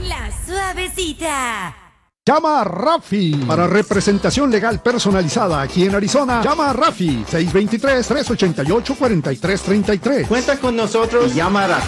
La Suavecita. Llama a Rafi para representación legal personalizada aquí en Arizona. Llama a Rafi 623-388-4333. Cuenta con nosotros y llama a Rafi.